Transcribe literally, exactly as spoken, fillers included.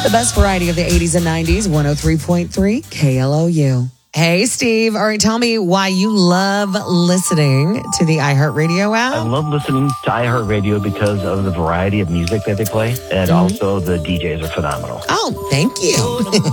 The best variety of the eighties and nineties, one oh three point three K L O U. Hey, Steve. All right, tell me why you love listening to the iHeartRadio app. I love listening to iHeartRadio because of the variety of music that they play, and mm-hmm. also the D Js are phenomenal. Oh, thank you.